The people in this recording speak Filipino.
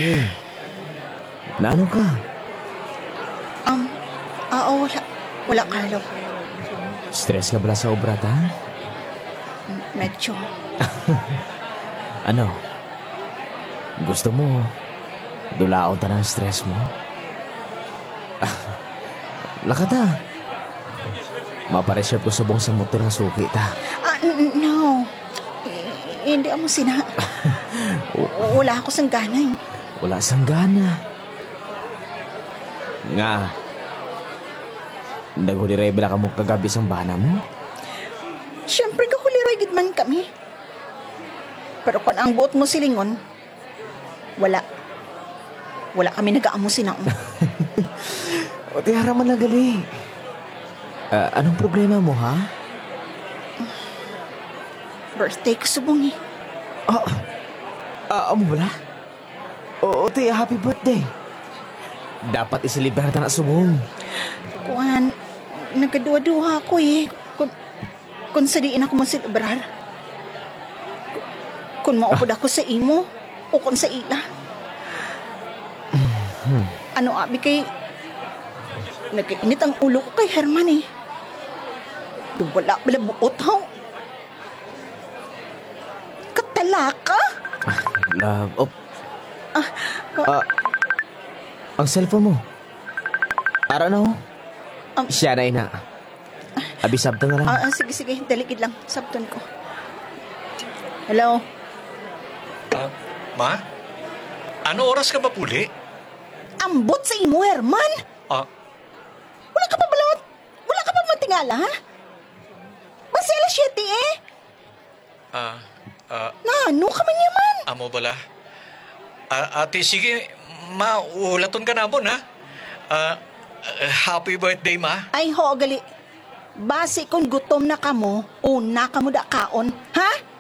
Mari, naano ka? Wala. Wala, Carlo. Stress ka bala sa obra, ta? Medyo. Ano? Gusto mo, dulaon ta ng stress mo? Lakata. Mapareserve ko subong sa motor ng suki, ta. No. Hindi mo sina. Wala ako sang gana eh. Wala sang gana. Nga. Naghulirebela ka mo kagabi sang bana mo? Siyempre kakuliragid man kami. Pero kung ang buot mo silingon, wala. Wala kami nag-aamo sinaon. O tiyara man lang gali. Anong problema mo, ha? Birthday ko subong eh. Amo bala? Oo, te, happy birthday. Dapat isilibrar na subong. Kuhan, nagkaduwa-duwa ako eh. Kung sadiin ako masilibrar. Kung maupod ako sa imo, o kung sa ila. Ano abi kay... Nagkainit ang ulo ko kay Herman eh. Wala bala buot ho. Katalaka? Love, ang cellphone mo. Ara na ho. Siya na ina. Abisab ka na lang. Sige, daligid lang. Sabton ko. Hello? Ma? Ano oras ka mapuli? Ambot sa imo, Herman? Wala ka pa balot? Wala ka pa matingala, ha? Basta alas 7 eh. Ano ka man yaman? Amo bala. Ate, sige, ma, ulaton ka na mo, ha? Happy birthday, ma. Ay, ho, gali. Base kung gutom na kamo, una kamo da kaon, ha?